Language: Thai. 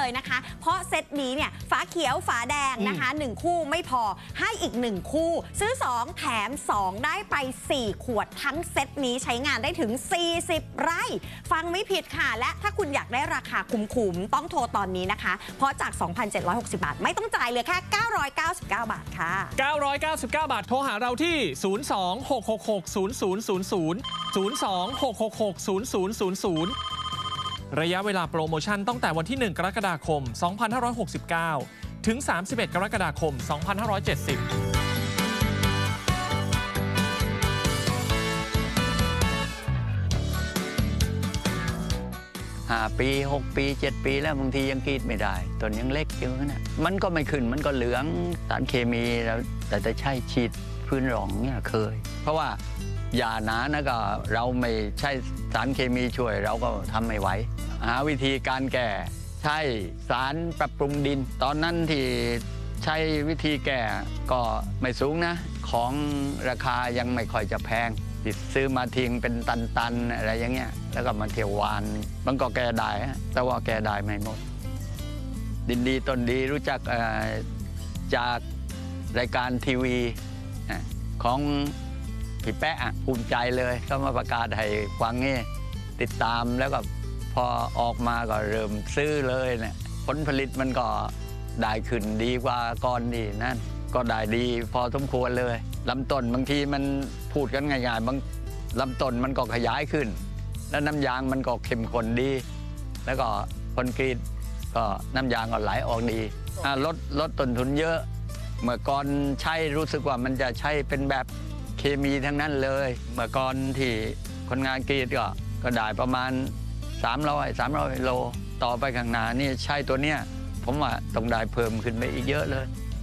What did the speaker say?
เลยนะคะเพราะเซตนี้เนี่ยฝาเขียวฝาแดงนะคะ1คู่ไม่พอให้อีก1คู่ซื้อ2แถม2ได้ไป4ขวดทั้งเซตนี้ใช้งานได้ถึง40ไร่ฟังไม่ผิดค่ะและถ้าคุณอยากได้ราคาคุ้มๆต้องโทรตอนนี้นะคะเพราะจาก 2,760 บาทไม่ต้องจ่ายเหลือแค่999 บาทค่ะ 999 บาทโทรหาเราที่ 026660000 ระยะเวลาโปรโมชั่นตั้งแต่วันที่ 1 กรกฎาคม 2569 ถึง 31 กรกฎาคม 2570 5 ปี6 ปี 7 ปีแล้วบางทียังกรีดไม่ได้ต้นยังเล็กอยู่นะมันก็ไม่ขึ้นมันก็เหลืองสารเคมีแล้วแต่จะใช้ฉีดพื้นรองเนี่ยเคยเพราะว่ายาหนานะก็เราไม่ใช้สารเคมีช่วยเราก็ทำไม่ไหวหาวิธีการแก้ใช้สารปรับปรุงดินตอนนั้นที่ใช้วิธีแก้ก็ไม่สูงนะของราคายังไม่ค่อยจะแพงซื้อมาทิ้งเป็นตันๆอะไรอย่างเงี้ยแล้วก็มาเที่ยววานมันก็แก้ได้แต่ว่าแก้ได้ไม่หมดดินดีต้นดีรู้จักจากรายการทีวีของพี่แป๊ะภูมิใจเลยก็มาประกาศให้ฟังนี่ติดตามแล้วก็พอออกมาก็เริ่มซื้อเลยเนี่ยผลผลิตมันก็ได้ขึ้นดีกว่าก่อนนี่นั่นก็ได้ดีพอสมควรเลยลำต้นบางทีมันพูดกันง่ายๆบางลำต้นมันก็ขยายขึ้นแล้วน้ำยางมันก็เข้มข้นดีแล้วก็ผลกรีดก็น้ำยางก็ไหลออกดีลดต้นทุนเยอะเมื่อก่อนใช้รู้สึกว่ามันจะใช้เป็นแบบเคมีทั้งนั้นเลยเมื่อก่อนที่คนงานกรีดก็ได้ประมาณ300 โลต่อไปข้างหน้านี่ใช้ตัวเนี้ยผมว่าต้องได้เพิ่มขึ้นไปอีกเยอะเลย